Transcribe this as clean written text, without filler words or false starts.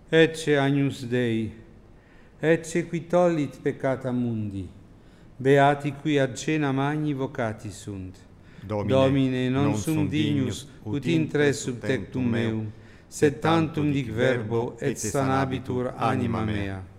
Ecce agnus Dei, ecce qui tollit peccata mundi, beati qui ad cena magni vocati sunt. Domine, non sum dignus, ut intre sub tectum meum, sed tantum dic verbo, et sanabitur anima mea.